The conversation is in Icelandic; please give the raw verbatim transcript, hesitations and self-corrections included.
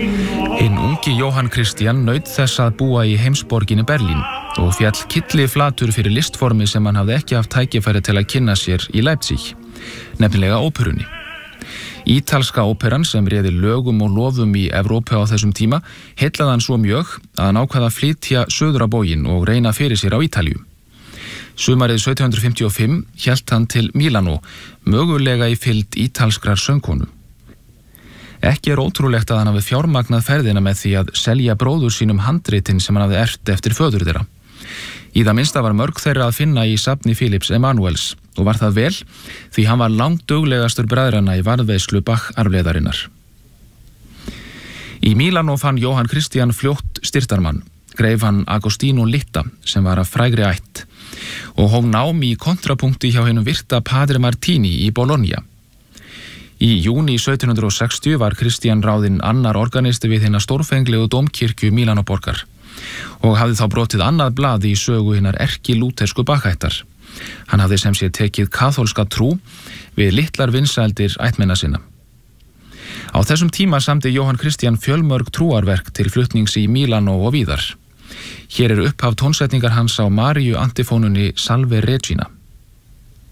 Hinn ungi Jóhann Christian naut þess að búa í heimsborginni Berlín og fjall kylli flatur fyrir listformi sem hann hafði ekki haft tækifæri til að kynna sér í Leipzig, nefnilega óperunni. Ítalska óperan sem réði lögum og lofum í Evrópu á þessum tíma heillaði hann svo mjög að hann ákvað að flytja suður á bóginn og reyna fyrir sér á Ítalíu. Sumarið sautján hundrað fimmtíu og fimm hélt hann til Mílanó, mögulega í fylgd ítalskrar söngkonu. Ekki er ótrúlegt að hann hafi fjármagnað ferðina með því að selja bróður sínum handritin sem hann hafði erft eftir föður þeirra. Í það minnsta var mörg þeirra að finna í safni Philips Emanuels og var það vel því hann var langduglegastur bræðranna í varðveislu Bach-arfleiðarinnar. Í Mílanó fann Jóhann Christian fljótt styrtarmann, greif hann Agostino Litta sem var af frægri ætt og hóf nám í kontrapunkti hjá hinum virta Padre Martini í Bologna. Í júní sautján hundrað og sextíu var Christian ráðinn annar organisti við hina stórfenglegu dómkirkju Mílanóborgar og hafði þá brotið annað blað í sögu hinnar erki-lútersku Bach-ættar. Hann hafði sem sé tekið kaþólska trú við litlar vinsældir ættmenna sinna. Á þessum tíma samdi Jóhann Christian fjölmörg trúarverk til flutnings í Mílanó og víðar. Hér er upphaf tónsetningar hans á Maríu antifónunni Salve Regina.